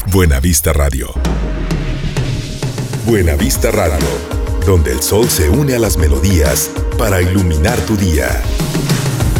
Buenavista Radio. Buenavista Radio, donde el sol se une a las melodías para iluminar tu día.